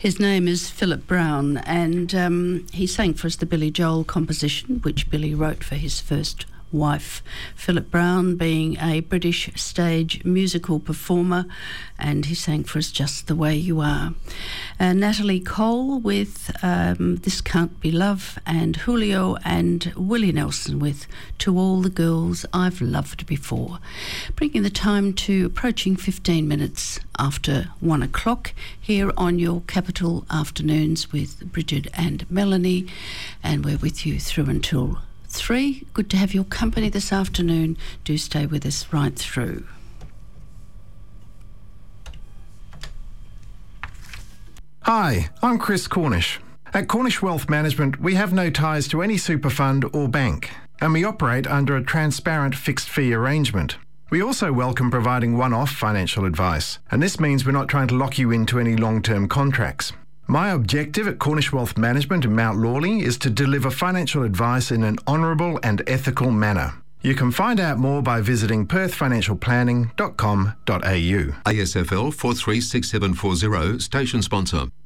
His name is Philip Brown, and he sang for us the Billy Joel composition, which Billy wrote for his first wife. Philip Brown being a British stage musical performer, and he sang for us Just the Way You Are. Natalie Cole with This Can't Be Love, and Julio and Willie Nelson with To All the Girls I've Loved Before. Bringing the time to approaching 15 minutes after 1 o'clock here on your Capital Afternoons with Bridget and Melanie, and we're with you through until 3. Good to have your company this afternoon. Do stay with us right through. Hi, I'm Chris Cornish. At Cornish Wealth Management, we have no ties to any super fund or bank, and we operate under a transparent fixed fee arrangement. We also welcome providing one-off financial advice, and this means we're not trying to lock you into any long-term contracts. My objective at Cornish Wealth Management in Mount Lawley is to deliver financial advice in an honourable and ethical manner. You can find out more by visiting perthfinancialplanning.com.au. ASFL 436740, station sponsor.